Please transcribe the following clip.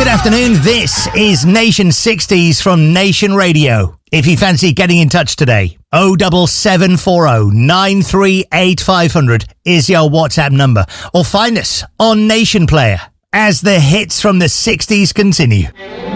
Good afternoon. This is Nation 60s from Nation Radio. If you fancy getting in touch today, 07740 938 500 is your WhatsApp number. Or find us on Nation Player as the hits from the 60s continue.